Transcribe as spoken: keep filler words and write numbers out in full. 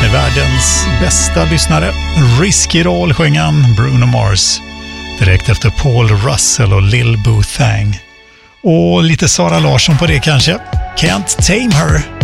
är världens bästa lyssnare. Risky Roll sjöng han, Bruno Mars. Direkt efter Paul Russell och Lil Boothang. Och lite Sara Larsson på det kanske. Can't Tame Her.